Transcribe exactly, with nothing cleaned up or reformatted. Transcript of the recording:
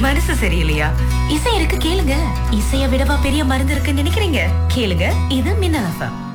மனசு சரியில்லையா? இசை இருக்கு கேளுங்க. இசைய விடவா பெரிய மருந்து இருக்குன்னு நினைக்கிறீங்க? கேளுங்க, இது மின்னல் எஃப்எம்.